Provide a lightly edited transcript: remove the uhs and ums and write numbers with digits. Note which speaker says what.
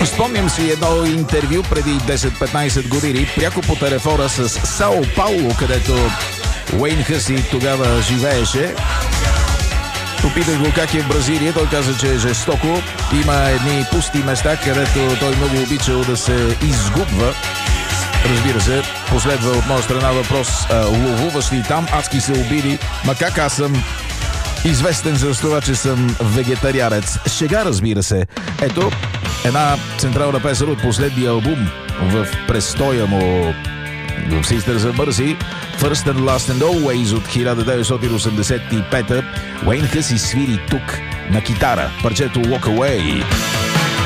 Speaker 1: Спомням си едно интервю преди 10-15 години, пряко по телефона с Сао Пауло, където Уейн Хъси тогава живееше. Попитах го как е в Бразилия. Той каза, че е жестоко. Има едни пусти места, където той много обичал да се изгубва. Разбира се, последва от моя страна въпрос: ловуваш ли там? Адски се обиди. Ма как аз съм известен за това, че съм вегетарианец? Шега, разбира се. Ето една централна песен от последния албум в престоя му в Sisters of Mercy, First and Last and Always от 1985. Уейн Хъси свири тук на китара парчето Walk Away.